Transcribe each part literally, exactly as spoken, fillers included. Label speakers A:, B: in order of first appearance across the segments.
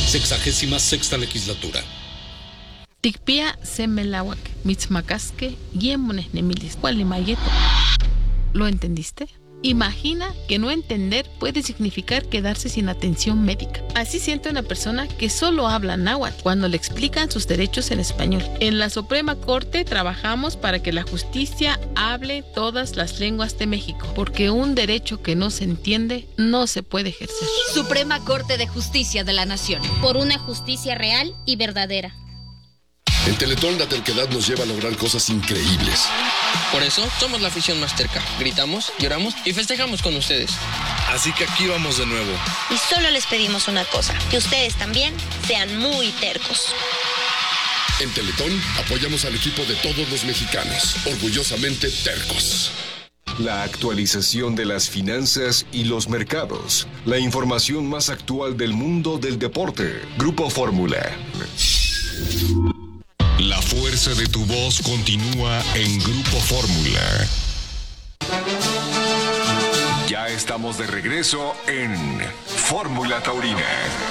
A: Sexagésima sexta legislatura.
B: Tikpia semelawak, mitzmacasque, yemones nemilis, cualimayeto. ¿Lo entendiste? Imagina que no entender puede significar quedarse sin atención médica. Así siente una persona que solo habla náhuatl cuando le explican sus derechos en español. En la Suprema Corte trabajamos para que la justicia hable todas las lenguas de México, porque un derecho que no se entiende no se puede ejercer.
C: Suprema Corte de Justicia de la Nación.
D: Por una justicia real y verdadera.
E: En Teletón la terquedad nos lleva a lograr cosas increíbles.
F: Por eso somos la afición más terca. Gritamos, lloramos y festejamos con ustedes.
G: Así que aquí vamos de nuevo.
H: Y solo les pedimos una cosa, que ustedes también sean muy tercos.
E: En Teletón apoyamos al equipo de todos los mexicanos, orgullosamente tercos.
I: La actualización de las finanzas y los mercados. La información más actual del mundo del deporte. Grupo Fórmula.
J: La fuerza de tu voz continúa en Grupo Fórmula.
I: Ya estamos de regreso en Fórmula Taurina.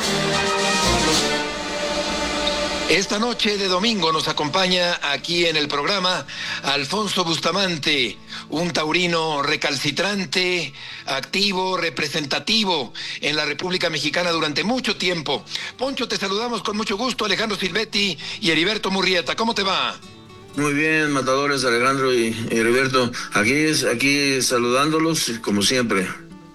K: Esta noche de domingo nos acompaña aquí en el programa Alfonso Bustamante, un taurino recalcitrante, activo, representativo en la República Mexicana durante mucho tiempo. Poncho, te saludamos con mucho gusto, Alejandro Silvetti y Heriberto Murrieta. ¿Cómo te va?
L: Muy bien, matadores, Alejandro y, y Heriberto. Aquí, aquí saludándolos como siempre.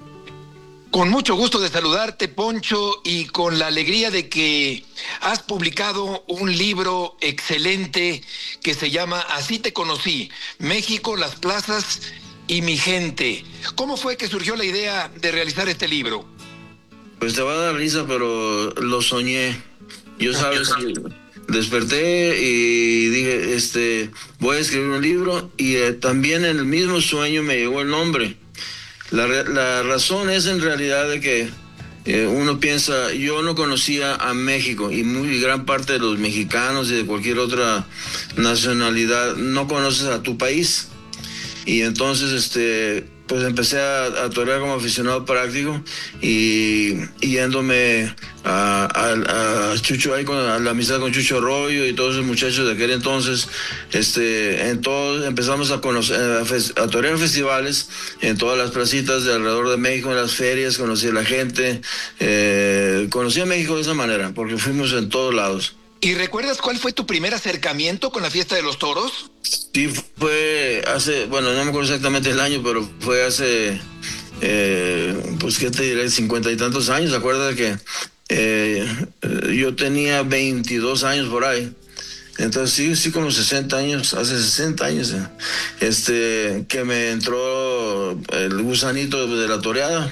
K: Con mucho gusto de saludarte, Poncho, y con la alegría de que has publicado un libro excelente que se llama Así te conocí, México, las plazas y mi gente. ¿Cómo fue que surgió la idea de realizar este libro?
L: Pues te va a dar risa, pero lo soñé. Yo sabes que desperté y dije, este, voy a escribir un libro y eh, también en el mismo sueño me llegó el nombre. La, la razón es en realidad de que eh, uno piensa, yo no conocía a México y muy gran parte de los mexicanos y de cualquier otra nacionalidad no conoces a tu país. Y entonces este pues empecé a, a torear como aficionado práctico y, y yéndome a, a, a Chucho, ahí con a la amistad con Chucho Arroyo y todos esos muchachos de aquel entonces, este, en todos empezamos a conocer, a, fes, a torear festivales en todas las placitas de alrededor de México, en las ferias, conocí a la gente, eh, conocí a México de esa manera, porque fuimos en todos lados.
K: ¿Y recuerdas cuál fue tu primer acercamiento con la fiesta de los toros?
L: Sí, fue hace, bueno, no me acuerdo exactamente el año, pero fue hace, eh, pues qué te diré, cincuenta y tantos años. Acuérdate que eh, yo tenía veintidós años por ahí. Entonces sí, sí como sesenta años, hace sesenta años, este, que me entró el gusanito de la toreada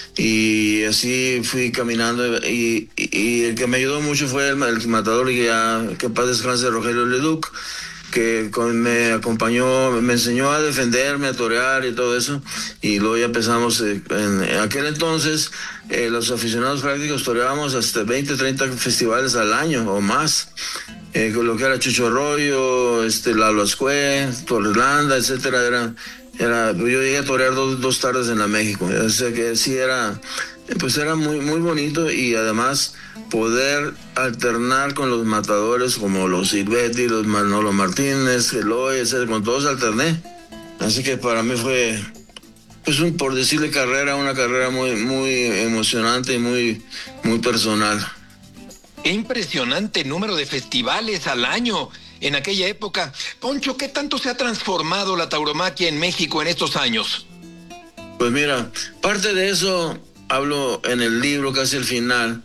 L: y así fui caminando y, y, y el que me ayudó mucho fue el, el matador que ya, que paz descanse, Rogelio Leduc, que con, me acompañó, me enseñó a defenderme, a torear y todo eso, y luego ya empezamos, eh, en, en aquel entonces eh, los aficionados prácticos toreábamos hasta veinte, treinta festivales al año o más. Eh, lo que era Chucho Arroyo, este, Lalo Ascue, Torrelanda, etcétera, era, era, yo llegué a torear dos, dos tardes en la México, o sea que sí era, pues era muy, muy bonito y además poder alternar con los matadores como los Silvetti, los Manolo Martínez, Eloy, etcétera, con todos alterné, así que para mí fue, pues un, por decirle carrera, una carrera muy, muy emocionante y muy, muy personal.
K: ¡Qué impresionante número de festivales al año en aquella época! Poncho, ¿qué tanto se ha transformado la tauromaquia en México en estos años?
L: Pues mira, parte de eso hablo en el libro casi al final,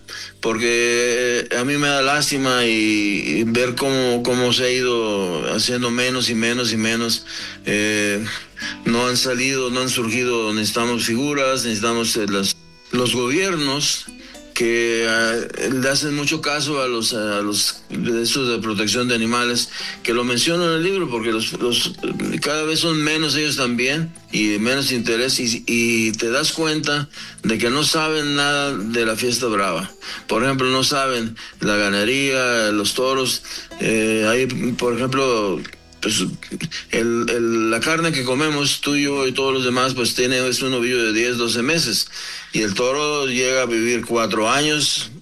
L: porque a mí me da lástima y, y ver cómo, cómo se ha ido haciendo menos y menos y menos. Eh, no han salido, no han surgido, necesitamos figuras, necesitamos eh, las, los gobiernos que uh, le hacen mucho caso a los a los de esos de protección de animales, que lo menciono en el libro, porque los, los cada vez son menos ellos también y menos interés, y, y te das cuenta de que no saben nada de la fiesta brava. Por ejemplo, no saben la ganadería, los toros, eh, hay, por ejemplo, pues el, el, la carne que comemos, tú y yo y todos los demás, pues tiene es un novillo de diez, doce meses. Y el toro llega a vivir cuatro años,